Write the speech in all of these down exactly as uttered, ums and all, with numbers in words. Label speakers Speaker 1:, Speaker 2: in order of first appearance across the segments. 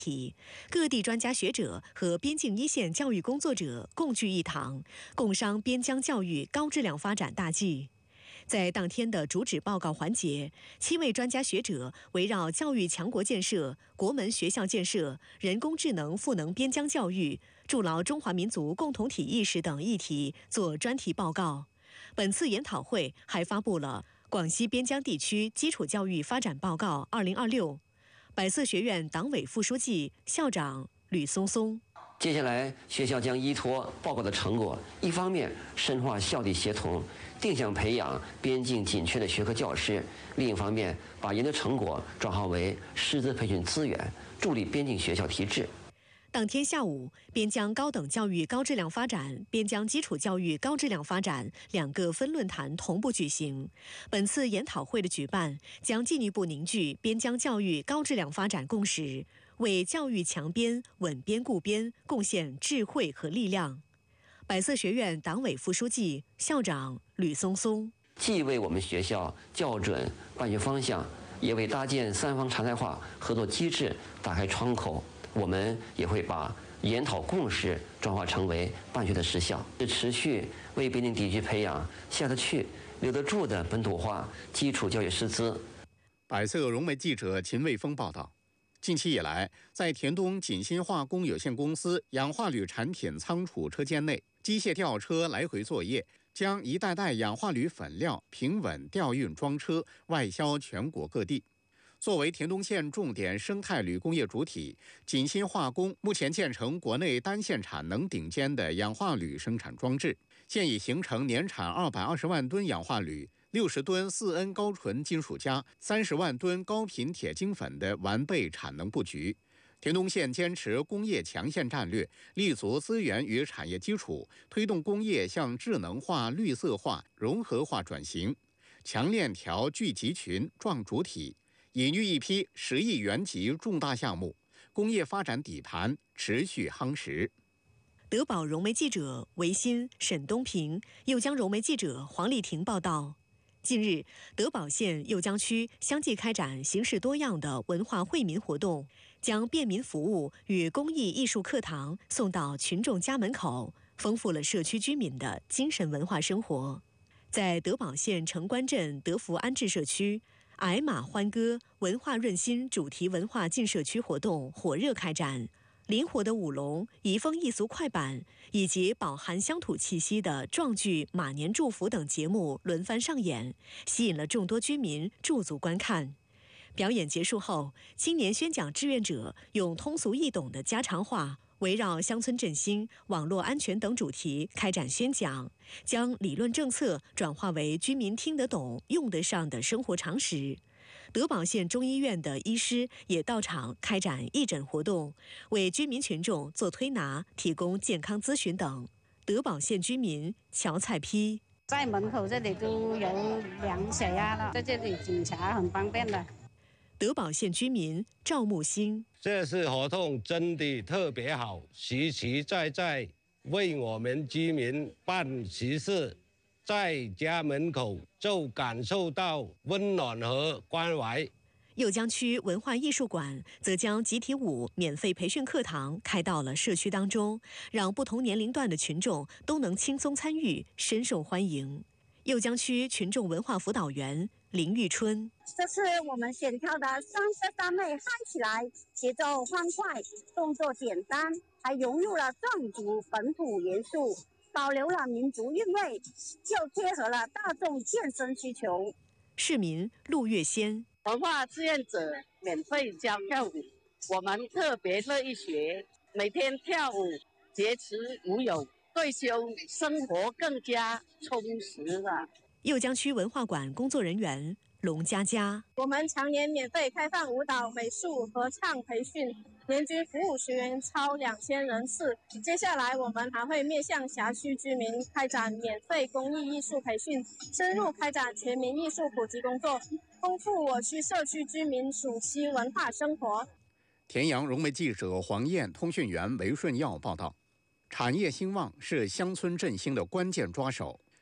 Speaker 1: 题，各地专家学者和边境一线教育工作者共聚一堂，共商边疆教育高质量发展大计。在当天的主旨报告环节，七位专家学者围绕教育强国建设、国门学校建设、人工智能赋能边疆教育、筑牢中华民族共同体意识等议题做专题报告。本次研讨会还发布了《广西边疆地区基础教育发展报告二零二六》。百色学院党委副书记、校长吕松松。
Speaker 2: 接下来，学校将依托报告的成果，一方面深化校地协同，定向培养边境紧缺的学科教师；另一方面，把研究成果转化为师资培训资源，助力边境学校提质。
Speaker 1: 当天下午，边疆高等教育高质量发展、边疆基础教育高质量发展两个分论坛同步举行。本次研讨会的举办，将进一步凝聚边疆教育高质量发展共识，为教育强边、稳边固边贡献智慧和力量。百色学院党委副书记、校长吕松松，
Speaker 2: 既为我们学校校准办学方向，也为搭建三方常态化合作机制打开窗口。我们也会把研讨共识转化成为办学的实效，持续为边境地区培养下得去、留得住的本土化基础教育师资。
Speaker 3: 百色融媒记者秦卫峰报道。近期以来，在田东锦鑫化工有限公司氧化铝产品仓储车间内，机械吊车来回作业，将一袋袋氧化铝粉料平稳调运装车，外销全国各地。作为田东县重点生态铝工业主体，锦鑫化工目前建成国内单线产能顶尖的氧化铝生产装置，现已形成年产二百二十万吨氧化铝、六十吨四 N 高纯金属镓、三十万吨高频铁精粉的完备产能布局。田东县坚持工业强县战略，立足资源与产业基础，推动工业向智能化、绿色化、融合化转型，强链条聚集群、壮主体，引育一批十亿元级重大项目，工业发展底盘持续夯实。
Speaker 1: 德保融媒记者韦鑫、沈东平，右江融媒记者黄丽婷报道。近日，德保县右江区相继开展形式多样的文化惠民活动，将便民服务与公益艺术课堂送到群众家门口，丰富了社区居民的精神文化生活。在德保县城关镇德福安置社区，矮马欢歌文化润心主题文化进社区活动火热开展，灵活的舞龙、移风易俗快板以及饱含乡土气息的壮剧马年祝福等节目轮番上演，吸引了众多居民驻足观看。表演结束后，青年宣讲志愿者用通俗易懂的家常话，围绕乡村振兴、网络安全等主题开展宣讲，将理论政策转化为居民听得懂、用得上的生活常识。德保县中医院的医师也到场开展义诊活动，为居民群众做推拿、提供健康咨询等。德保县居民乔菜批，
Speaker 4: 在门口这里都有量血压了，在这里警察很方便的。
Speaker 1: 德保县居民赵木星，
Speaker 5: 这次活动真的特别好，实实在在为我们居民办实事，在家门口就感受到温暖和关怀。
Speaker 1: 右江区文化艺术馆则将集体舞免费培训课堂开到了社区当中，让不同年龄段的群众都能轻松参与，深受欢迎。右江区群众文化辅导员林玉春，
Speaker 6: 这次我们选跳的三色三妹嗨起来，节奏欢快，动作简单，还融入了壮族本土元素，保留了民族韵味，就贴合了大众健身需求。
Speaker 1: 市民陆月仙，
Speaker 7: 文化志愿者免费教跳舞，我们特别乐意学，每天跳舞结识舞友，对修生活更加充实了。
Speaker 1: 右江区文化馆工作人员龙佳佳，
Speaker 6: 我们常年免费开放舞蹈、美术、合唱培训，年均服务学员超两千人次。接下来我们还会面向辖区居民开展免费公益艺术培训，深入开展全民艺术普及工作，丰富我区社区居民暑期文化生活。
Speaker 3: 田阳融媒记者黄燕、通讯员韦顺耀报道。产业兴旺是乡村振兴的关键抓手。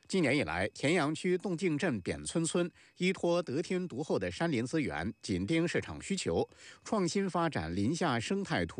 Speaker 3: 今年以来，田阳区洞径镇扁村村依托得天独厚的山林资源，紧盯市场需求，创新发展林下生态土